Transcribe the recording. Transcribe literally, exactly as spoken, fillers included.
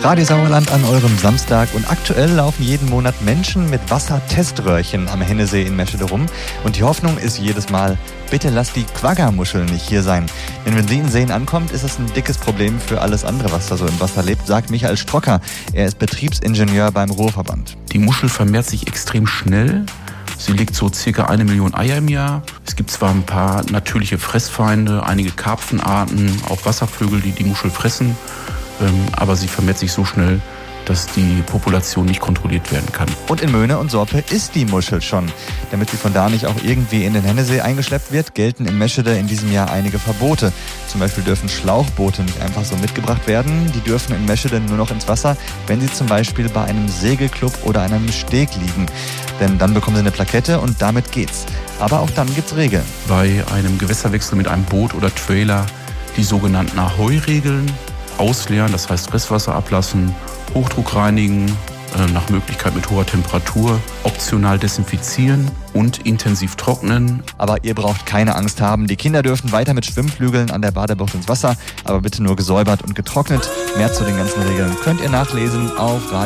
Radio Sauerland an eurem Samstag und aktuell laufen jeden Monat Menschen mit Wasserteströhrchen am Hennesee in Meschede rum und die Hoffnung ist jedes Mal, bitte lasst die Quagga-Muschel nicht hier sein. Denn wenn sie in Seen ankommt, ist es ein dickes Problem für alles andere, was da so im Wasser lebt, sagt Michael Strocker. Er ist Betriebsingenieur beim Ruhrverband. Die Muschel vermehrt sich extrem schnell. Sie legt so circa eine Million Eier im Jahr. Es gibt zwar ein paar natürliche Fressfeinde, einige Karpfenarten, auch Wasservögel, die die Muschel fressen, aber sie vermehrt sich so schnell, dass die Population nicht kontrolliert werden kann. Und in Möhne und Sorpe ist die Muschel schon. Damit sie von da nicht auch irgendwie in den Hennesee eingeschleppt wird, gelten in Meschede in diesem Jahr einige Verbote. Zum Beispiel dürfen Schlauchboote nicht einfach so mitgebracht werden. Die dürfen in Meschede nur noch ins Wasser, wenn sie zum Beispiel bei einem Segelclub oder einem Steg liegen. Denn dann bekommen sie eine Plakette und damit geht's. Aber auch dann gibt's Regeln. Bei einem Gewässerwechsel mit einem Boot oder Trailer die sogenannten Ahoi-Regeln. Ausleeren, das heißt Restwasser ablassen, Hochdruck reinigen, äh, nach Möglichkeit mit hoher Temperatur, optional desinfizieren und intensiv trocknen. Aber ihr braucht keine Angst haben, die Kinder dürfen weiter mit Schwimmflügeln an der Badebucht ins Wasser, aber bitte nur gesäubert und getrocknet. Mehr zu den ganzen Regeln könnt ihr nachlesen auf Radio